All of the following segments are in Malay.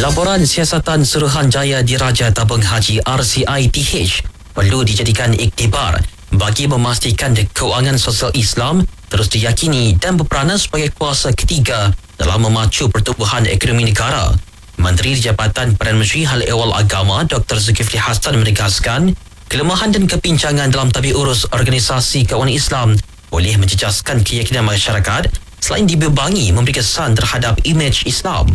Laporan Siasatan Suruhanjaya Diraja Tabung Haji RCITH perlu dijadikan iktibar bagi memastikan kewangan sosial Islam terus diyakini dan berperanan sebagai kuasa ketiga dalam memacu pertumbuhan ekonomi negara. Menteri Jabatan Perdana Menteri Hal Ehwal Agama Dr. Zulkifli Hassan menegaskan kelemahan dan kepincangan dalam tabik urus organisasi kewangan Islam boleh menjejaskan keyakinan masyarakat selain dibebangi memberi kesan terhadap imej Islam.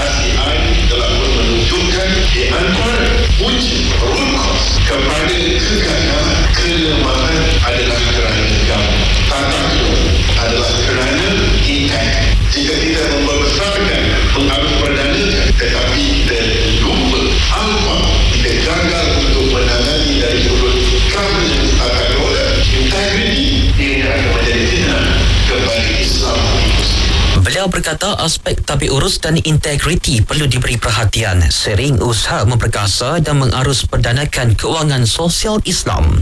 RCI telah menunjukkan di antara uji root cause kepada kegagalan kelemahan adalah kerana agama. Tata kelola adalah kerana impact. Jika kita membesarkan, mengarus perdanakan, tetapi kita lupa alfa, kita gagal untuk menangani dari sudut governance tata kelola, integrity, ini akan menjadi fitnah kepada Islam. Beliau berkata aspek tabik urus dan integriti perlu diberi perhatian sering usaha memperkasa dan mengarus perdanakan kewangan sosial Islam.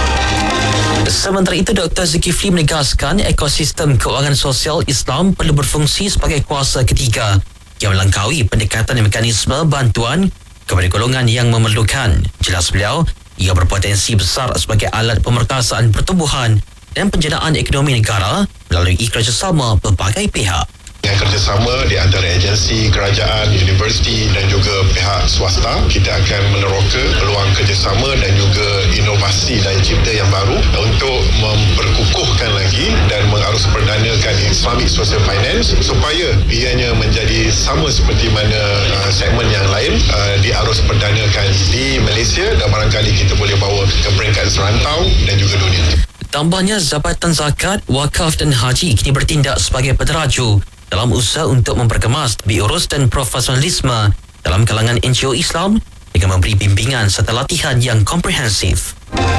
Sementara itu, Dr. Zulkifli menegaskan ekosistem kewangan sosial Islam perlu berfungsi sebagai kuasa ketiga yang melangkaui pendekatan mekanisme bantuan kepada golongan yang memerlukan. Jelas beliau, ia berpotensi besar sebagai alat pemerkasaan pertumbuhan dan penjanaan ekonomi negara melalui kerjasama pelbagai pihak. Dengan kerjasama di antara agensi, kerajaan, universiti dan juga pihak swasta, kita akan meneroka peluang kerjasama dan juga inovasi dan cipta yang baru untuk memperkukuhkan lagi dan mengarus perdanakan Islamic Social Finance supaya ianya menjadi sama seperti mana segmen yang lain diarus perdanakan di Malaysia dan barangkali kita boleh bawa ke peringkat serantau dan juga dunia. Tambahnya, Jabatan Zakat, Wakaf dan Haji kini bertindak sebagai penteraju dalam usaha untuk memperkemas tabik urus dan profesionalisme dalam kalangan NGO Islam dengan memberi bimbingan serta latihan yang komprehensif.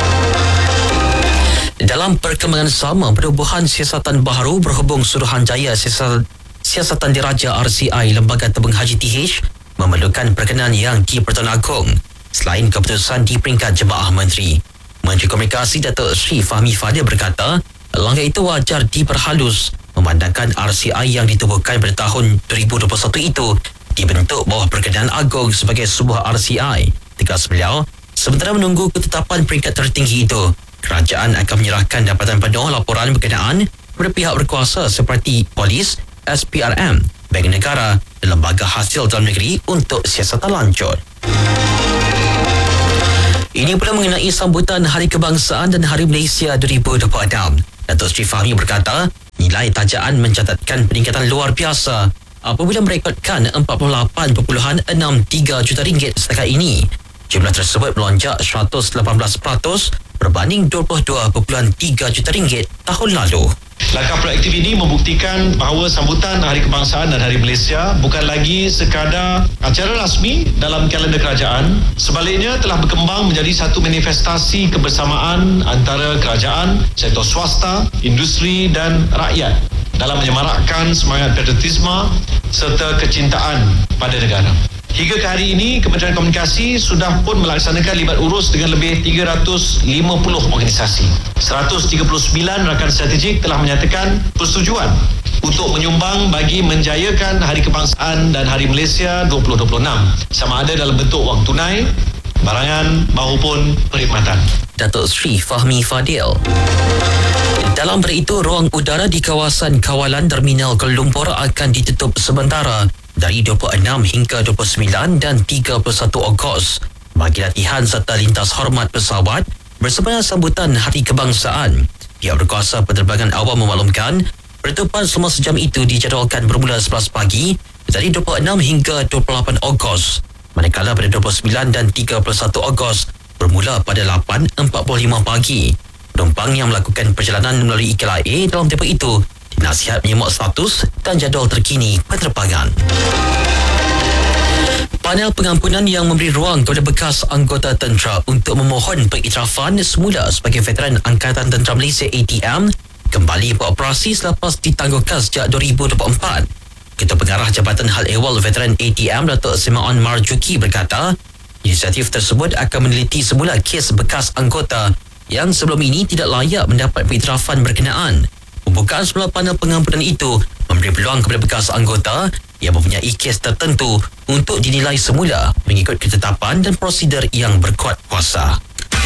Dalam perkembangan sama, Perubahan Siasatan Baharu berhubung Suruhanjaya Siasatan Diraja RCI Lembaga Tabung Haji TH memerlukan perkenan yang di-Pertuan Agong selain keputusan di peringkat Jemaah Menteri. Menteri Komunikasi Datuk Seri Fahmi Fadil berkata, langkah itu wajar diperhalus memandangkan RCI yang ditubuhkan pada tahun 2021 itu dibentuk bawah perkenan agung sebagai sebuah RCI. Tegas beliau, sementara menunggu ketetapan peringkat tertinggi itu, kerajaan akan menyerahkan dapatan penuh laporan berkenaan kepada pihak berkuasa seperti polis, SPRM, Bank Negara dan lembaga hasil dalam negeri untuk siasatan lanjut. Ini pula mengenai sambutan Hari Kebangsaan dan Hari Malaysia 2026. Datuk Seri Fahmi berkata, nilai tajaan mencatatkan peningkatan luar biasa apabila merekodkan 48.63 juta ringgit setakat ini. Jumlah tersebut melonjak 118% berbanding 22.3 juta ringgit tahun lalu. Langkah proaktif ini membuktikan bahawa sambutan Hari Kebangsaan dan Hari Malaysia bukan lagi sekadar acara rasmi dalam kalender kerajaan. Sebaliknya telah berkembang menjadi satu manifestasi kebersamaan antara kerajaan, sektor swasta, industri dan rakyat dalam menyemarakkan semangat patriotisme serta kecintaan pada negara. Hingga ke hari ini, Kementerian Komunikasi sudah pun melaksanakan libat urus dengan lebih 350 organisasi. 139 rakan strategik telah menyatakan persetujuan untuk menyumbang bagi menjayakan Hari Kebangsaan dan Hari Malaysia 2026, sama ada dalam bentuk wang tunai, barangan maupun perkhidmatan. Datuk Seri Fahmi Fadil. Dalam hari itu, ruang udara di kawasan kawalan Terminal Kuala Lumpur akan ditutup sementara dari 26 hingga 29 dan 31 Ogos bagi latihan serta lintas hormat pesawat bersempena sambutan Hari Kebangsaan. Pihak berkuasa penerbangan awam memaklumkan penutupan selama sejam itu dijadualkan bermula 11 pagi dari 26 hingga 28 Ogos, manakala pada 29 dan 31 Ogos bermula pada 8.45 pagi. Penumpang yang melakukan perjalanan melalui KLIA dalam tempoh itu dinasihat menyemak status dan jadual terkini penerbangan. Panel pengampunan yang memberi ruang kepada bekas anggota tentera untuk memohon pengiktirafan semula sebagai veteran Angkatan Tentera Malaysia ATM kembali beroperasi selepas ditangguhkan sejak 2024. Ketua Pengarah Jabatan Hal Ehwal Veteran ATM Datuk Simaon Marjuki berkata, inisiatif tersebut akan meneliti semula kes bekas anggota yang sebelum ini tidak layak mendapat pengiktirafan berkenaan. Pembukaan semula panel pengampunan itu memberi peluang kepada bekas anggota yang mempunyai kes tertentu untuk dinilai semula mengikut ketetapan dan prosedur yang berkuat kuasa.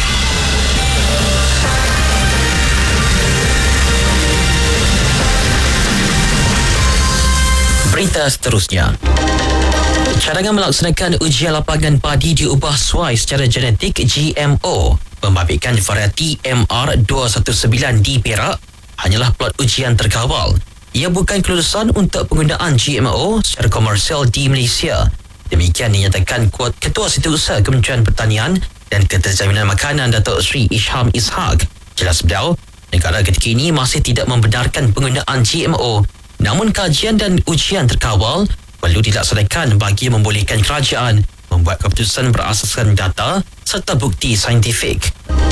Berita seterusnya. Cadangan melaksanakan ujian lapangan padi diubah suai secara genetik GMO membabitkan varieti MR219 di Perak hanyalah plot ujian terkawal. Ia bukan kelulusan untuk penggunaan GMO secara komersial di Malaysia. Demikian dinyatakan Ketua Setiausaha Kementerian Pertanian dan Keterjaminan Makanan Datuk Seri Isham Ishak. Jelas beliau, negara ketika ini masih tidak membenarkan penggunaan GMO. Namun kajian dan ujian terkawal perlu dilaksanakan bagi membolehkan kerajaan membuat keputusan berasaskan data serta bukti saintifik.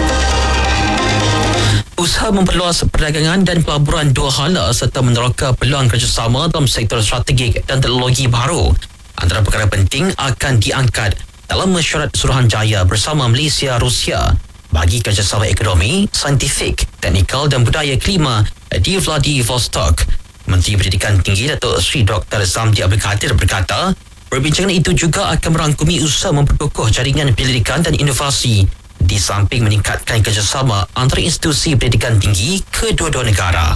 Usaha memperluas perdagangan dan pelaburan dua hala serta meneroka peluang kerjasama dalam sektor strategik dan teknologi baru antara perkara penting akan diangkat dalam mesyuarat Suruhanjaya bersama Malaysia Rusia bagi kerjasama ekonomi, saintifik, teknikal dan budaya kelima di Vladivostok. Menteri Pendidikan Tinggi Datuk Seri Dr. Zamdi Abdul Kadir berkata, perbincangan itu juga akan merangkumi usaha memperkukuh jaringan pendidikan dan inovasi di samping meningkatkan kerjasama antara institusi pendidikan tinggi kedua-dua negara.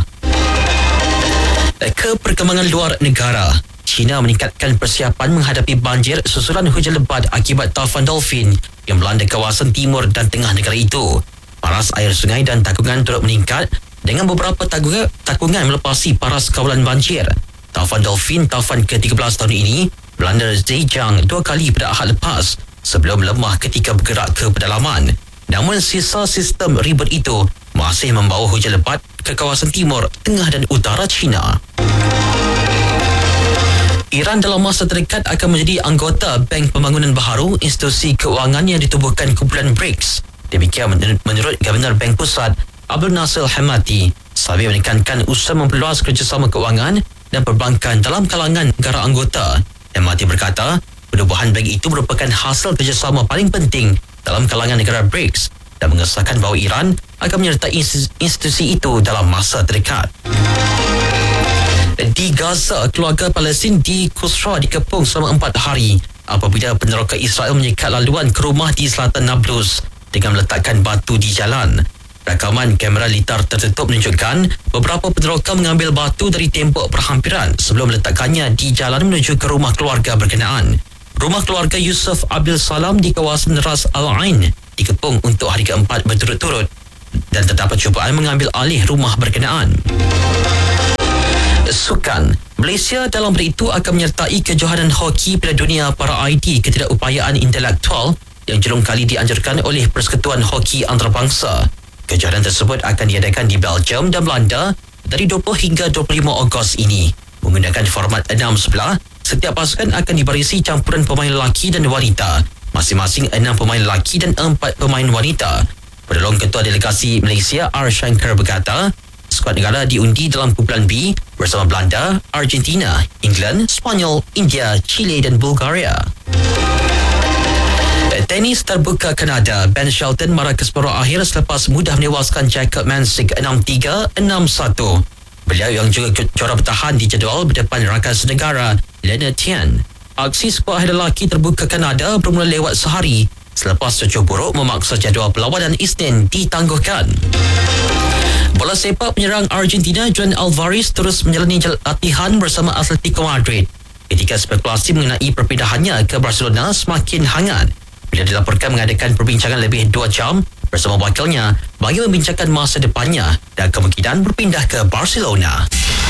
Ke perkembangan luar negara, China meningkatkan persiapan menghadapi banjir susulan hujan lebat akibat taufan Dolphin yang melanda kawasan timur dan tengah negara itu. Paras air sungai dan takungan turut meningkat dengan beberapa takungan melepasi paras kawalan banjir. Taufan Dolphin, taufan ke-13 tahun ini, melanda Zhejiang 2 kali pada Ahad lepas sebelum melemah ketika bergerak ke pedalaman. Namun sisa sistem ribut itu masih membawa hujan lebat ke kawasan timur, tengah dan utara China. Iran dalam masa terdekat akan menjadi anggota Bank Pembangunan Baharu, institusi keuangan yang ditubuhkan kumpulan BRICS. Demikian menurut Governor Bank Pusat Abdul Nasir Hamati, sambil menekankan usaha memperluas kerjasama keuangan dan perbankan dalam kalangan negara anggota. Hamati berkata, penubuhan bank itu merupakan hasil kerjasama paling penting dalam kalangan negara BRICS dan mengesahkan bahawa Iran akan menyertai institusi itu dalam masa terdekat. Di Gaza, keluarga Palestin di Kusra dikepung selama 4 hari apabila peneroka Israel menyekat laluan ke rumah di selatan Nablus dengan meletakkan batu di jalan. Rakaman kamera litar tertutup menunjukkan beberapa peneroka mengambil batu dari tembok perhampiran sebelum meletakkannya di jalan menuju ke rumah keluarga berkenaan. Rumah keluarga Yusuf Abdul Salam di kawasan Ras Al Ain dikepung untuk hari keempat berturut-turut dan terdapat cubaan mengambil alih rumah berkenaan. Sukan. Malaysia dalam hari itu akan menyertai kejohanan hoki Piala Dunia para ID ketidakupayaan intelektual yang jelung kali dianjurkan oleh Persekutuan Hoki Antarabangsa. Kejohanan tersebut akan diadakan di Belgium dan Belanda dari 20 hingga 25 Ogos ini. Menggunakan format 6 sebelah, setiap pasukan akan dibarisi campuran pemain lelaki dan wanita. Masing-masing 6 pemain lelaki dan 4 pemain wanita. Penolong Ketua Delegasi Malaysia R. Shankar berkata, skuad negara diundi dalam kumpulan B bersama Belanda, Argentina, England, Spanyol, India, Chile dan Bulgaria. Tenis terbuka Kanada, Ben Shelton marah ke separuh akhir selepas mudah menewaskan Jacob Mansik 6-3, 6-1. Beliau yang juga juara bertahan di jadual berdepan rakan senegara Leonard Tian. Aksi skuad akhir lelaki terbuka Kanada bermula lewat sehari selepas cuaca buruk memaksa jadual perlawanan Isnin ditangguhkan. Bola sepak penyerang Argentina Juan Alvarez terus menjalani latihan bersama Atletico Madrid ketika spekulasi mengenai perpindahannya ke Barcelona semakin hangat bila dilaporkan mengadakan perbincangan lebih 2 jam bersama wakilnya bagi membincangkan masa depannya dan kemungkinan berpindah ke Barcelona.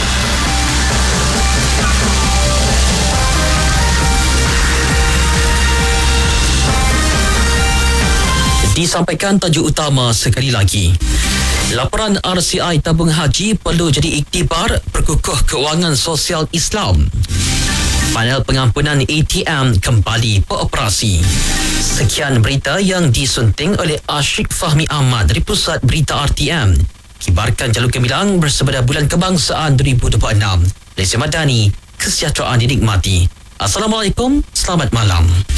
Disampaikan tajuk utama sekali lagi. Laporan RCI tabung haji perlu jadi iktibar perkukuh keuangan sosial Islam. Panel pengampunan ATM kembali beroperasi. Sekian berita yang disunting oleh Ashik Fahmi Ahmad dari Pusat Berita RTM. Kibarkan jalur gemilang bersama bulan kebangsaan 2026. Malaysia Madani, kesejahteraan dinikmati. Assalamualaikum, selamat malam.